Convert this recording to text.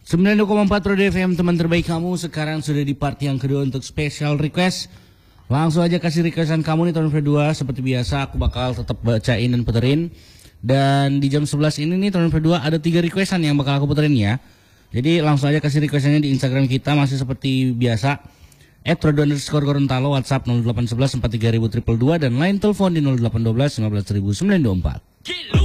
92,4 Roda FM, teman terbaik kamu. Sekarang sudah di part yang kedua untuk special request. Langsung aja kasih requestan kamu nih tahun kedua. Seperti biasa aku bakal tetap bacain dan puterin. Dan di jam 11 ini nih tahun kedua ada 3 requestan yang bakal aku puterin ya. Jadi langsung aja kasih requestannya di Instagram kita. Masih seperti biasa @rodo_gorontalo, WhatsApp 0811 43000 222 dan line telepon di 0812 15924.